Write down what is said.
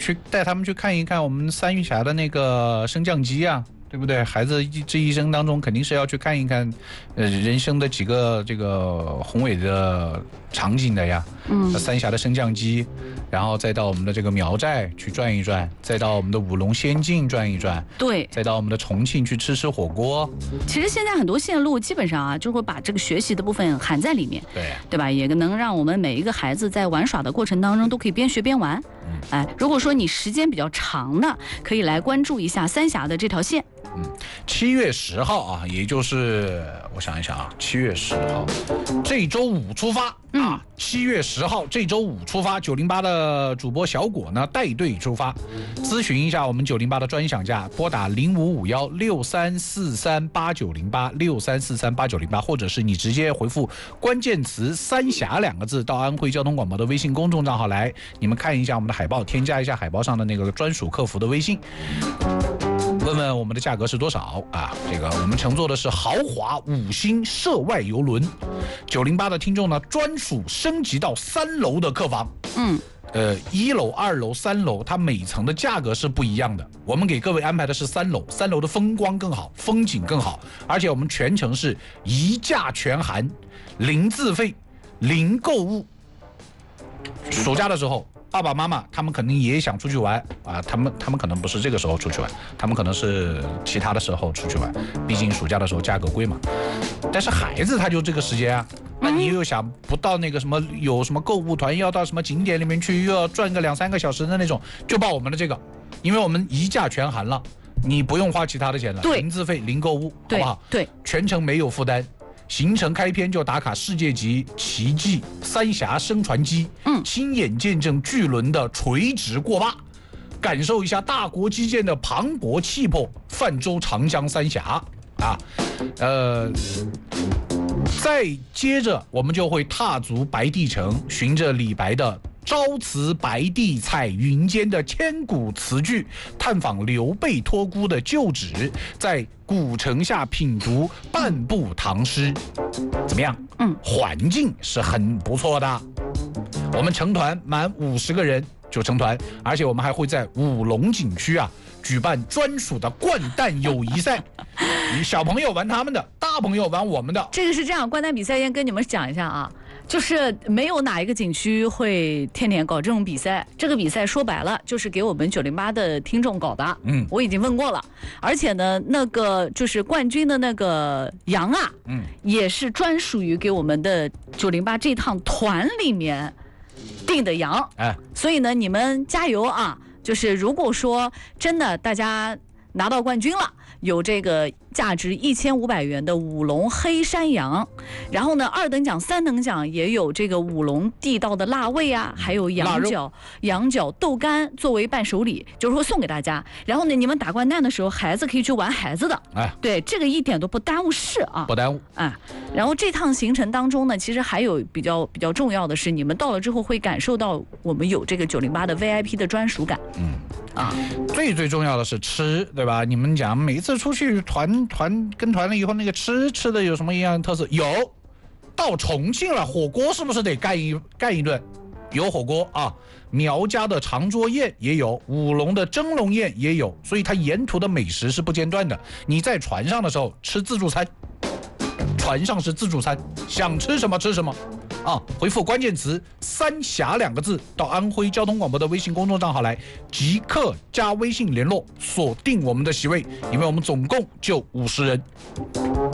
去带他们去看一看我们三峡的那个升降机啊。对不对？孩子这一生当中肯定是要去看一看，人生的几个这个宏伟的场景的呀。三峡的升降机，然后再到我们的这个苗寨去转一转，再到我们的五龙仙境转一转， 对， 再到我们的重庆去吃火锅。 其实现在很多线路基本上啊，就会把这个学习的部分含在里面，对吧？也能让我们每一个孩子在玩耍的过程当中都可以边学边玩。如果说你时间比较长的，可以来关注一下三峡的这条线。 7月10号啊，也就是我想一想啊，7月10号，这周五出发啊。7月10号这周五出发，908的主播小果呢带队出发，咨询一下我们908的专享价，拨打05516343890863438908，或者是你直接回复关键词三峡2个字到安徽交通广播的微信公众账号来，你们看一下我们的海报，添加一下海报上的那个专属客服的微信。问问我们的价格是多少啊？这个我们乘坐的是豪华5星涉外游轮，908的听众呢专属升级到3楼的客房。1楼、2楼、3楼，它每层的价格是不一样的。我们给各位安排的是3楼，3楼的风光更好，风景更好，而且我们全程是一价全含，零自费，零购物。暑假的时候，爸爸妈妈他们肯定也想出去玩啊，他们可能不是这个时候出去玩，他们可能是其他的时候出去玩，毕竟暑假的时候价格贵嘛。但是孩子他就这个时间啊，那你又想不到那个什么有什么购物团要到什么景点里面去，又要转个2-3个小时的那种，就报我们的这个，因为我们一价全含了，你不用花其他的钱了，零自费零购物，好不好？对，全程没有负担。行程开篇就打卡世界级奇迹三峡升船机，亲眼见证巨轮的垂直过坝，感受一下大国基建的磅礴气魄，泛舟长江三峡啊，再接着我们就会踏足白帝城，循着李白的朝辞白帝彩云间的千古词句，探访刘备托孤的旧址，在古城下品读半部唐诗，怎么样？环境是很不错的。我们成团满50个人就成团，而且我们还会在五龙景区啊举办专属的掼蛋友谊赛，你小朋友玩他们的，大朋友玩我们的。 这个是这样，掼蛋比赛先跟你们讲一下啊。就是没有哪一个景区会天天搞这种比赛，这个比赛说白了就是给我们908的听众搞的。我已经问过了，而且呢，那个就是冠军的那个羊啊，也是专属于给我们的908这趟团里面定的羊。所以呢，你们加油啊！就是如果说真的大家拿到冠军了，有这个价值1500元的五龙黑山羊，然后呢2等奖3等奖也有这个五龙地道的辣味啊，还有羊角豆干作为伴手礼，就是说送给大家。然后呢，你们打掼蛋的时候，孩子可以去玩孩子的，对，这个一点都不耽误事啊， 不耽误啊。然后这趟行程当中呢，其实还有比较重要的是，你们到了之后会感受到我们有这个908的 VIP 的专属感。 最重要的是吃，对吧？你们讲每一次出去跟团了以后，那个吃的有什么一样的特色？有，到重庆了，火锅是不是得干一顿？有火锅啊，苗家的长桌宴也有，五龙的蒸笼宴也有，所以它沿途的美食是不间断的。你在船上的时候吃自助餐，船上是自助餐，想吃什么吃什么。回复关键词三峡2个字到安徽交通广播的微信公众账号来，即刻加微信联络，锁定我们的席位，因为我们总共就50人。